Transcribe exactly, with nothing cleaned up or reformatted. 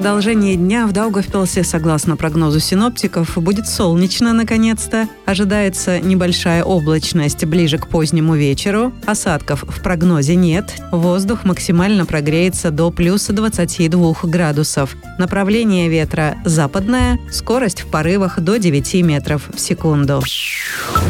продолжении дня в Даугавпилсе, согласно прогнозу синоптиков, будет солнечно наконец-то. Ожидается небольшая облачность ближе к позднему вечеру. Осадков в прогнозе нет. Воздух максимально прогреется до плюс двадцати двух градусов. Направление ветра западное. Скорость в порывах до девяти метров в секунду.